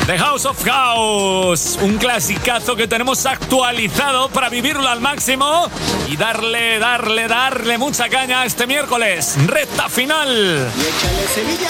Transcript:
The House of House, un clasicazo que tenemos actualizado para vivirlo al máximo y darle mucha caña este miércoles, recta final.